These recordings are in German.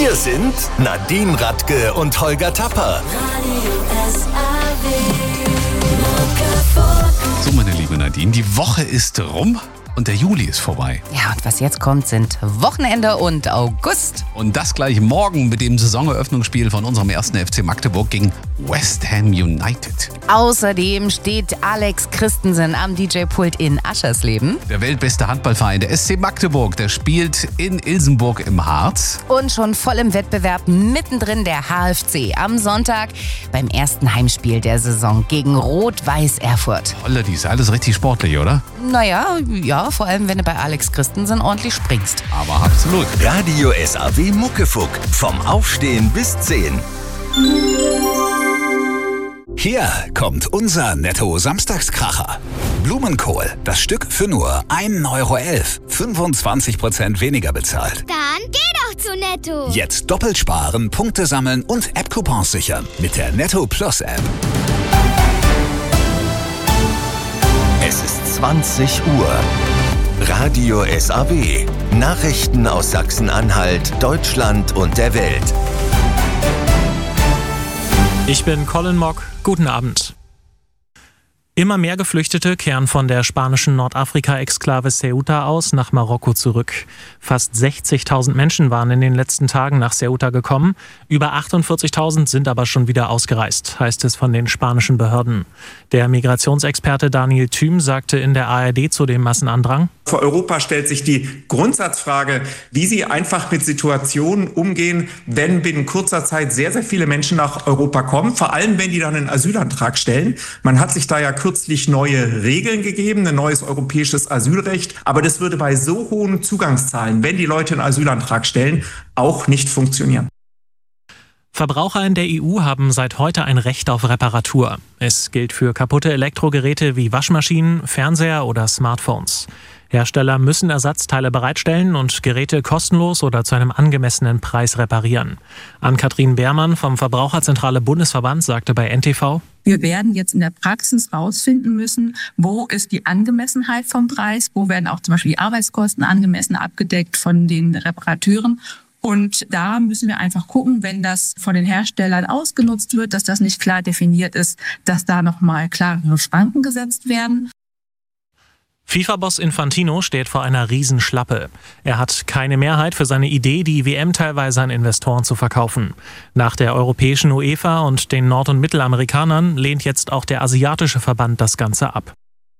Hier sind Nadine Radke und Holger Tapper. So, meine liebe Nadine, die Woche ist rum und der Juli ist vorbei. Ja, und was jetzt kommt, sind Wochenende und August. Und das gleich morgen mit dem Saisoneröffnungsspiel von unserem ersten FC Magdeburg gegen West Ham United. Außerdem steht Alex Christensen am DJ-Pult in Aschersleben. Der weltbeste Handballverein, der SC Magdeburg, der spielt in Ilsenburg im Harz. Und schon voll im Wettbewerb mittendrin der HFC am Sonntag beim ersten Heimspiel der Saison gegen Rot-Weiß Erfurt. Holla, die ist alles richtig sportlich, oder? Naja, ja, vor allem wenn du bei Alex Christensen ordentlich springst. Aber absolut. Radio SAW Muckefuck. Vom Aufstehen bis 10. Hier kommt unser Netto-Samstagskracher. Blumenkohl, das Stück für nur 1,11 Euro. 25% weniger bezahlt. Dann geh doch zu Netto. Jetzt doppelt sparen, Punkte sammeln und App-Coupons sichern mit der Netto Plus App. Es ist 20 Uhr. Radio SAW. Nachrichten aus Sachsen-Anhalt, Deutschland und der Welt. Ich bin Colin Mock. Guten Abend. Immer mehr Geflüchtete kehren von der spanischen Nordafrika-Exklave Ceuta aus nach Marokko zurück. Fast 60.000 Menschen waren in den letzten Tagen nach Ceuta gekommen. Über 48.000 sind aber schon wieder ausgereist, heißt es von den spanischen Behörden. Der Migrationsexperte Daniel Thüm sagte in der ARD zu dem Massenandrang: Für Europa stellt sich die Grundsatzfrage, wie sie einfach mit Situationen umgehen, wenn binnen kurzer Zeit sehr, sehr viele Menschen nach Europa kommen, vor allem wenn die dann einen Asylantrag stellen. Man hat sich da ja kürzlich neue Regeln gegeben, ein neues europäisches Asylrecht, aber das würde bei so hohen Zugangszahlen, wenn die Leute einen Asylantrag stellen, auch nicht funktionieren. Verbraucher in der EU haben seit heute ein Recht auf Reparatur. Es gilt für kaputte Elektrogeräte wie Waschmaschinen, Fernseher oder Smartphones. Hersteller müssen Ersatzteile bereitstellen und Geräte kostenlos oder zu einem angemessenen Preis reparieren. Ann-Kathrin Beermann vom Verbraucherzentrale Bundesverband sagte bei NTV: Wir werden jetzt in der Praxis rausfinden müssen, wo ist die Angemessenheit vom Preis, wo werden auch zum Beispiel die Arbeitskosten angemessen abgedeckt von den Reparateuren. Und da müssen wir einfach gucken, wenn das von den Herstellern ausgenutzt wird, dass das nicht klar definiert ist, dass da nochmal klarere Schranken gesetzt werden. FIFA-Boss Infantino steht vor einer Riesenschlappe. Er hat keine Mehrheit für seine Idee, die WM teilweise an Investoren zu verkaufen. Nach der europäischen UEFA und den Nord- und Mittelamerikanern lehnt jetzt auch der asiatische Verband das Ganze ab.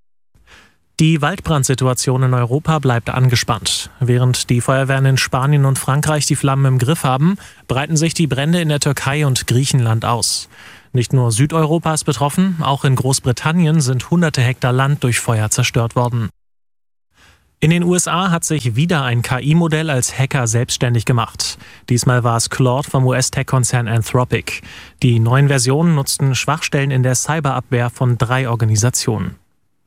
Die Waldbrandsituation in Europa bleibt angespannt. Während die Feuerwehren in Spanien und Frankreich die Flammen im Griff haben, breiten sich die Brände in der Türkei und Griechenland aus. Nicht nur Südeuropa ist betroffen, auch in Großbritannien sind hunderte Hektar Land durch Feuer zerstört worden. In den USA hat sich wieder ein KI-Modell als Hacker selbstständig gemacht. Diesmal war es Claude vom US-Tech-Konzern Anthropic. Die neuen Versionen nutzten Schwachstellen in der Cyberabwehr von 3 Organisationen.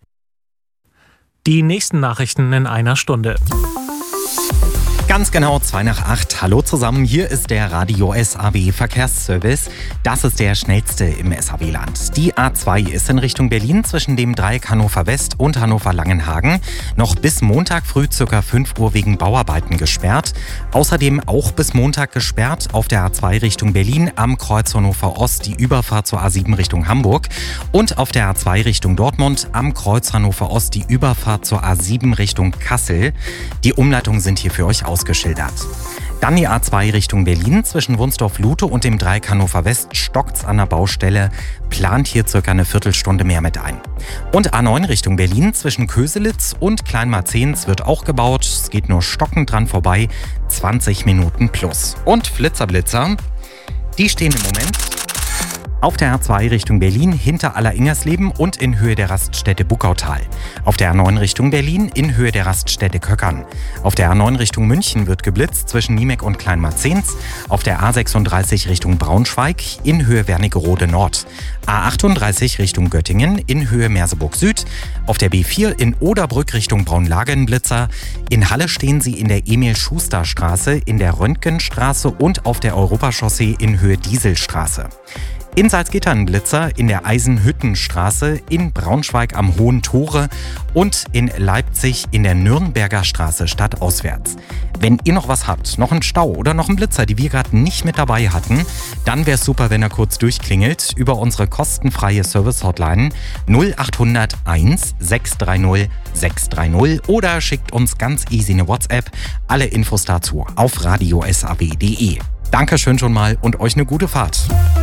Die nächsten Nachrichten in einer Stunde. Ganz genau 7:55. Hallo zusammen, hier ist der Radio SAW Verkehrsservice. Das ist der schnellste im SAW-Land. Die A2 ist in Richtung Berlin zwischen dem Dreieck Hannover West und Hannover-Langenhagen noch bis Montag früh ca. 5 Uhr wegen Bauarbeiten gesperrt. Außerdem auch bis Montag gesperrt auf der A2 Richtung Berlin am Kreuz Hannover Ost die Überfahrt zur A7 Richtung Hamburg und auf der A2 Richtung Dortmund am Kreuz Hannover Ost die Überfahrt zur A7 Richtung Kassel. Die Umleitungen sind hier für euch ausgeschildert. Dann die A2 Richtung Berlin zwischen Wunsdorf-Lute und dem Dreieck Hannover West stockt's an der Baustelle, plant hier circa eine Viertelstunde mehr mit ein. Und A9 Richtung Berlin zwischen Köselitz und Kleinmarzens wird auch gebaut, es geht nur stockend dran vorbei, 20 Minuten plus. Und Flitzer, die stehen im Moment auf der A2 Richtung Berlin hinter Aller-Ingersleben und in Höhe der Raststätte Buckautal. Auf der A9 Richtung Berlin in Höhe der Raststätte Köckern. Auf der A9 Richtung München wird geblitzt zwischen Niemek und Kleinmarzens. Auf der A36 Richtung Braunschweig in Höhe Wernigerode Nord. A38 Richtung Göttingen in Höhe Merseburg Süd. Auf der B4 in Oderbrück Richtung Braunlage Blitzer. In Halle stehen sie in der Emil-Schuster-Straße, in der Röntgenstraße und auf der Europachaussee in Höhe Dieselstraße. In Salzgitter ein Blitzer, in der Eisenhüttenstraße, in Braunschweig am Hohen Tore und in Leipzig in der Nürnberger Straße stadtauswärts. Wenn ihr noch was habt, noch einen Stau oder noch einen Blitzer, die wir gerade nicht mit dabei hatten, dann wäre es super, wenn er kurz durchklingelt über unsere kostenfreie Service-Hotline 0800 1 630 630 oder schickt uns ganz easy eine WhatsApp. Alle Infos dazu auf radiosaw.de. Dankeschön schon mal und euch eine gute Fahrt.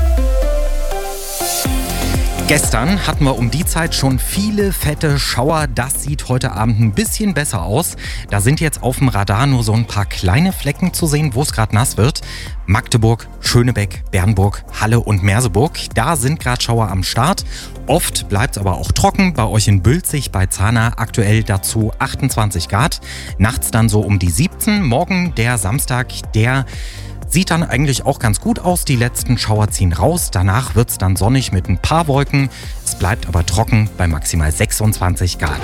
Gestern hatten wir um die Zeit schon viele fette Schauer. Das sieht heute Abend ein bisschen besser aus. Da sind jetzt auf dem Radar nur so ein paar kleine Flecken zu sehen, wo es gerade nass wird. Magdeburg, Schönebeck, Bernburg, Halle und Merseburg. Da sind gerade Schauer am Start. Oft bleibt es aber auch trocken. Bei euch in Bülzig, bei Zahna aktuell dazu 28 Grad. Nachts dann so um die 17. Morgen, der Samstag, der sieht dann eigentlich auch ganz gut aus. Die letzten Schauer ziehen raus. Danach wird es dann sonnig mit ein paar Wolken. Es bleibt aber trocken bei maximal 26 Grad.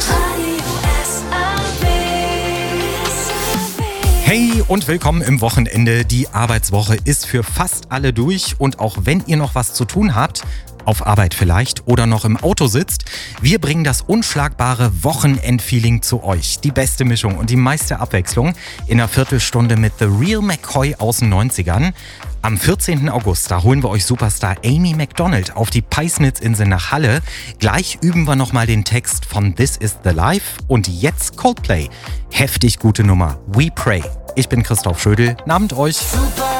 Hey und willkommen im Wochenende. Die Arbeitswoche ist für fast alle durch. Und auch wenn ihr noch was zu tun habt, auf Arbeit vielleicht oder noch im Auto sitzt, wir bringen das unschlagbare Wochenendfeeling zu euch. Die beste Mischung und die meiste Abwechslung in einer Viertelstunde mit The Real McCoy aus den 90ern. Am 14. August, da holen wir euch Superstar Amy Macdonald auf die Peisnitzinsel nach Halle. Gleich üben wir nochmal den Text von This Is The Life und jetzt Coldplay. Heftig gute Nummer. We Pray. Ich bin Christoph Schödel. Abend euch.